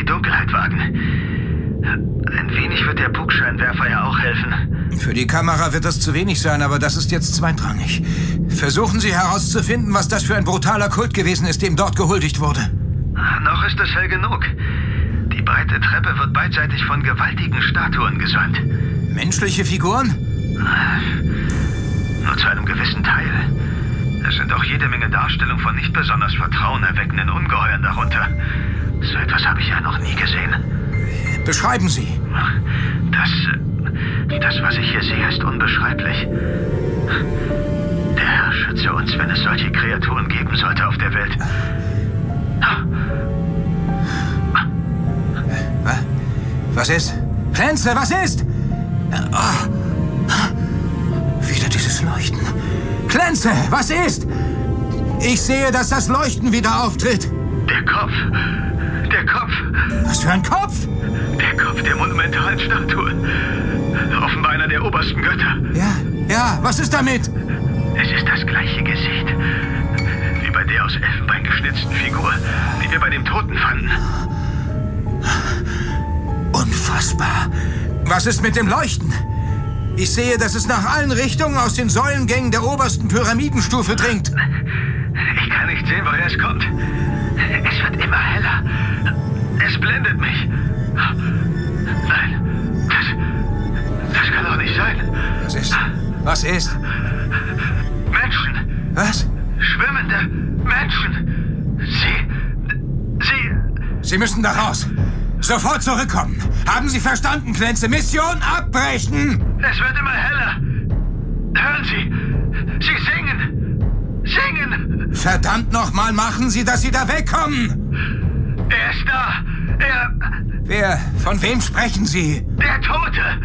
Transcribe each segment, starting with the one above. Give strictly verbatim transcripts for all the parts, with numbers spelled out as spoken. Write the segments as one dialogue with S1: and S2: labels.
S1: die Dunkelheit wagen. Ein wenig wird der Bugscheinwerfer ja auch helfen.
S2: Für die Kamera wird das zu wenig sein, aber das ist jetzt zweitrangig. Versuchen Sie herauszufinden, was das für ein brutaler Kult gewesen ist, dem dort gehuldigt wurde.
S1: Noch ist es hell genug. Die breite Treppe wird beidseitig von gewaltigen Statuen gesäumt.
S2: Menschliche Figuren?
S1: Nur zu einem gewissen Teil. Es sind auch jede Menge Darstellungen von nicht besonders vertrauenerweckenden Ungeheuern darunter. So etwas habe ich ja noch nie gesehen.
S2: Beschreiben Sie.
S1: Das, das, was ich hier sehe, ist unbeschreiblich. Der Herr schütze uns, wenn es solche Kreaturen geben sollte auf der Welt.
S2: Was ist? Clancy, was ist? Oh. Wieder dieses Leuchten. Clancy, was ist? Ich sehe, dass das Leuchten wieder auftritt.
S1: Der Kopf. Der Kopf.
S2: Was für ein Kopf?
S1: Der Kopf der monumentalen Statue. Offenbar einer der obersten Götter.
S2: Ja, ja, was ist damit?
S1: Es ist das gleiche Gesicht. Wie bei der aus Elfenbein geschnitzten Figur, die wir bei dem Toten fanden.
S2: Unfassbar. Was ist mit dem Leuchten? Ich sehe, dass es nach allen Richtungen aus den Säulengängen der obersten Pyramidenstufe dringt.
S1: Ich kann nicht sehen, woher es kommt. Es wird immer heller. Es blendet mich. Nein, das, das kann doch nicht sein.
S2: Was ist? Was ist?
S1: Menschen.
S2: Was?
S1: Schwimmende Menschen. Sie... Sie...
S2: Sie müssen da raus. Sofort zurückkommen. Haben Sie verstanden, Clancy? Mission abbrechen!
S1: Es wird immer heller. Hören Sie. Sie singen. Singen.
S2: Verdammt nochmal, machen Sie, dass Sie da wegkommen.
S1: Er ist da. Er...
S2: Wer? Von wem sprechen Sie?
S1: Der Tote.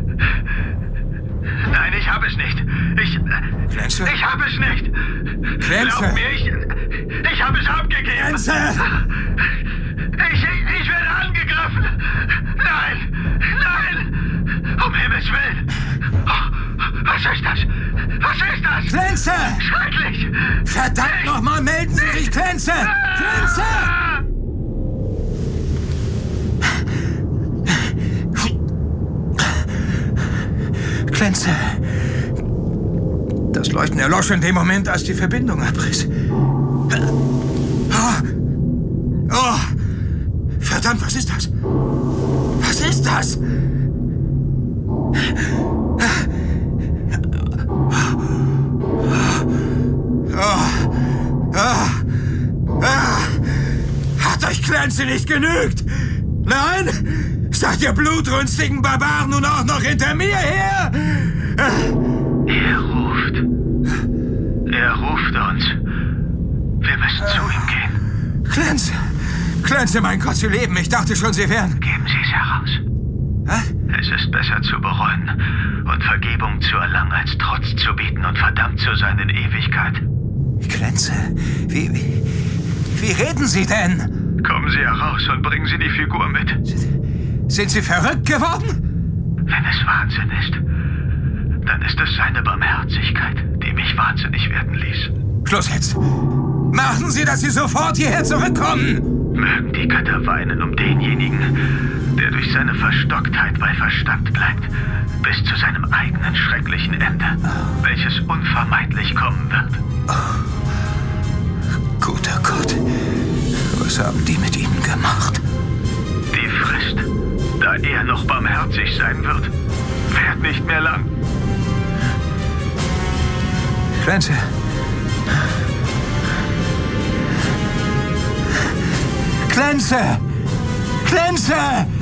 S1: Nein, ich habe es nicht. Ich...
S2: Clancy?
S1: Ich habe es nicht.
S2: Clancy?
S1: Glaub mir, ich... Ich habe es abgegeben.
S2: Clancy!
S1: Ich, ich, ich werde angegriffen. Nein, nein. Um Himmels Willen. Oh, was ist das? Was ist das?
S2: Clancy!
S1: Schrecklich.
S2: Verdammt nochmal, melden Sie sich, Clancy! Clancy! Clancy. Das Leuchten erlosch in dem Moment, als die Verbindung abriss. Oh. Oh. Verdammt, was ist das? Was ist das? Oh. Oh. Oh. Hat euch Clancy nicht genügt? Nein? Seid ihr blutrünstigen Barbaren nun auch noch hinter mir her?
S1: Er ruft. Er ruft uns. Wir müssen zu ihm gehen.
S2: Clancy. Clancy, mein Gott, Sie leben. Ich dachte schon, Sie wären...
S1: Geben Sie es heraus.
S2: Hä?
S1: Es ist besser zu bereuen und Vergebung zu erlangen, als Trotz zu bieten und verdammt zu sein in Ewigkeit.
S2: Clancy, wie, wie... Wie reden Sie denn?
S1: Kommen Sie heraus und bringen Sie die Figur mit.
S2: Sind Sie verrückt geworden?
S1: Wenn es Wahnsinn ist, dann ist es seine Barmherzigkeit, die mich wahnsinnig werden ließ.
S2: Schluss jetzt. Machen Sie, dass Sie sofort hierher zurückkommen.
S1: Mögen die Götter weinen um denjenigen, der durch seine Verstocktheit bei Verstand bleibt, bis zu seinem eigenen schrecklichen Ende, welches unvermeidlich kommen wird.
S2: Oh. Guter Gott, was haben die mit Ihnen gemacht?
S1: Die Frist, da er noch barmherzig sein wird, währt nicht mehr lang.
S2: Clancy. Clancy! Clancy!